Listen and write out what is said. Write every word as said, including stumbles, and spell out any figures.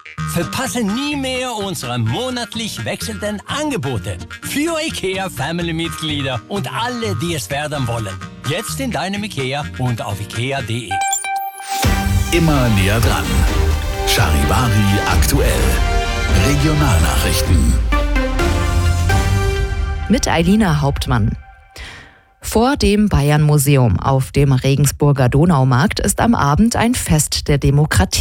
Verpasse nie mehr unsere monatlich wechselnden Angebote für IKEA Family-Mitglieder und alle, die es werden wollen. Jetzt in deinem IKEA und auf ikea punkt de. Immer näher dran. Charivari aktuell. Regionalnachrichten. Mit Eilina Hauptmann. Vor dem Bayern-Museum auf dem Regensburger Donaumarkt ist am Abend ein Fest der Demokratie.